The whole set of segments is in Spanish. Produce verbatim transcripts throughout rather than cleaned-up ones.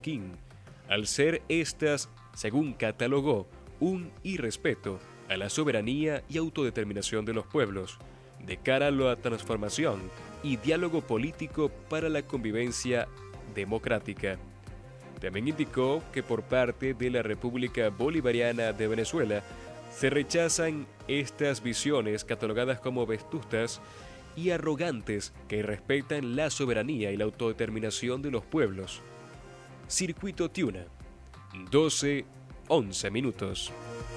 King, al ser estas, según catalogó, un irrespeto a la soberanía y autodeterminación de los pueblos, de cara a la transformación y diálogo político para la convivencia democrática. También indicó que por parte de la República Bolivariana de Venezuela se rechazan estas visiones catalogadas como vetustas y arrogantes que respetan la soberanía y la autodeterminación de los pueblos. Circuito Tiuna, doce once minutos.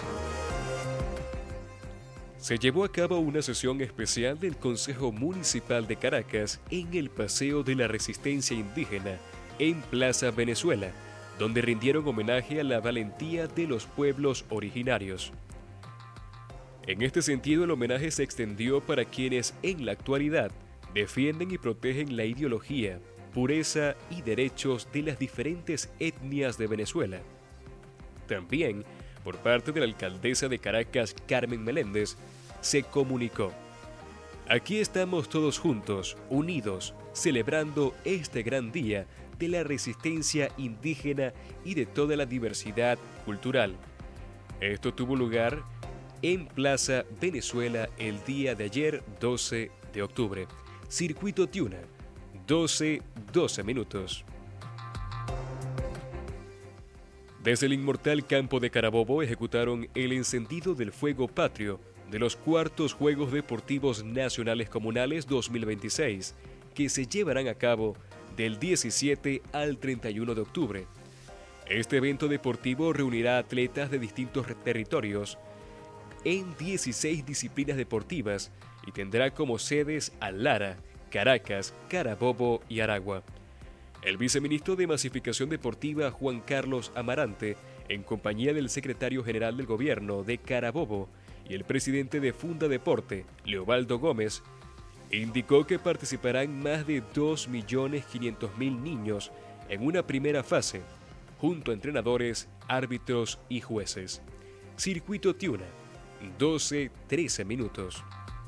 Se llevó a cabo una sesión especial del Consejo Municipal de Caracas en el Paseo de la Resistencia Indígena, en Plaza Venezuela, donde rindieron homenaje a la valentía de los pueblos originarios. En este sentido, el homenaje se extendió para quienes en la actualidad defienden y protegen la ideología, pureza y derechos de las diferentes etnias de Venezuela. También, por parte de la alcaldesa de Caracas, Carmen Meléndez, se comunicó: aquí estamos todos juntos, unidos, celebrando este gran día de la resistencia indígena y de toda la diversidad cultural. Esto tuvo lugar en Plaza Venezuela el día de ayer, doce de octubre. Circuito Tiuna, doce doce minutos. Desde el inmortal campo de Carabobo ejecutaron el encendido del fuego patrio de los cuartos Juegos Deportivos Nacionales Comunales dos mil veintiséis, que se llevarán a cabo del diecisiete al treinta y uno de octubre. Este evento deportivo reunirá atletas de distintos territorios en dieciséis disciplinas deportivas y tendrá como sedes a Lara, Caracas, Carabobo y Aragua. El viceministro de Masificación Deportiva, Juan Carlos Amarante, en compañía del secretario general del gobierno de Carabobo y el presidente de Funda Deporte, Leobaldo Gómez, indicó que participarán más de dos millones quinientos mil niños en una primera fase, junto a entrenadores, árbitros y jueces. Circuito Tiuna, doce trece minutos.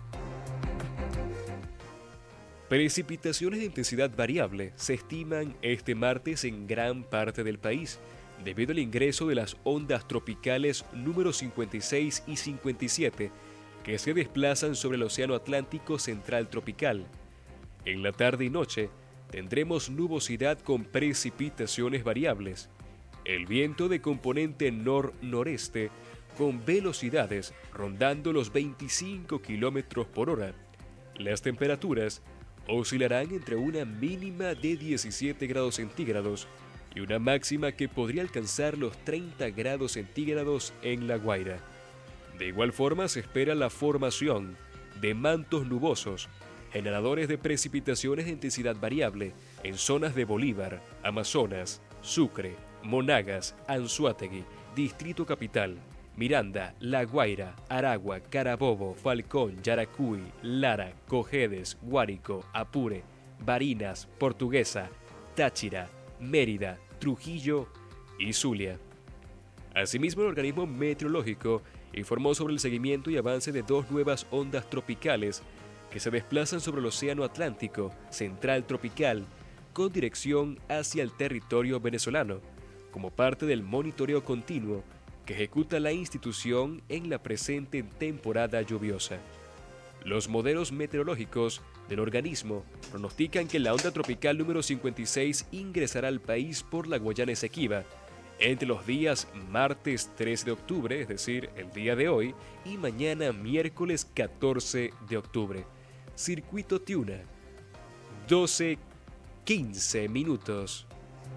Precipitaciones de intensidad variable se estiman este martes en gran parte del país, debido al ingreso de las ondas tropicales número cincuenta y seis y cincuenta y siete, que se desplazan sobre el Océano Atlántico Central Tropical. En la tarde y noche tendremos nubosidad con precipitaciones variables. El viento de componente nor-noreste con velocidades rondando los veinticinco kilómetros por hora. Las temperaturas oscilarán entre una mínima de diecisiete grados centígrados y una máxima que podría alcanzar los treinta grados centígrados en La Guaira. De igual forma, se espera la formación de mantos nubosos, generadores de precipitaciones de intensidad variable en zonas de Bolívar, Amazonas, Sucre, Monagas, Anzoátegui, Distrito Capital, Miranda, La Guaira, Aragua, Carabobo, Falcón, Yaracuy, Lara, Cojedes, Guárico, Apure, Barinas, Portuguesa, Táchira, Mérida, Trujillo y Zulia. Asimismo, el organismo meteorológico informó sobre el seguimiento y avance de dos nuevas ondas tropicales que se desplazan sobre el Océano Atlántico Central Tropical con dirección hacia el territorio venezolano, como parte del monitoreo continuo que ejecuta la institución en la presente temporada lluviosa. Los modelos meteorológicos del organismo pronostican que la onda tropical número cincuenta y seis ingresará al país por la Guayana Esequiba entre los días martes trece de octubre, es decir, el día de hoy, y mañana miércoles catorce de octubre. Circuito Tiuna, doce quince minutos.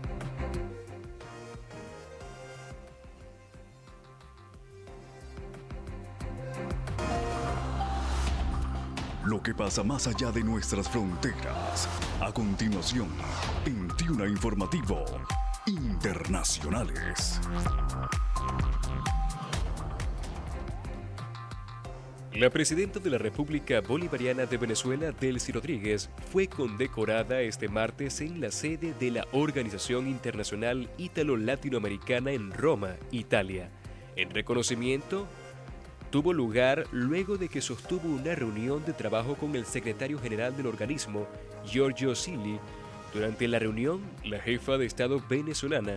Lo que pasa más allá de nuestras fronteras. A continuación, en Tiuna Informativo, Internacionales. La presidenta de la República Bolivariana de Venezuela, Delcy Rodríguez, fue condecorada este martes en la sede de la Organización Internacional Ítalo-Latinoamericana en Roma, Italia. En reconocimiento, tuvo lugar luego de que sostuvo una reunión de trabajo con el secretario general del organismo, Giorgio Silli. Durante la reunión, la jefa de Estado venezolana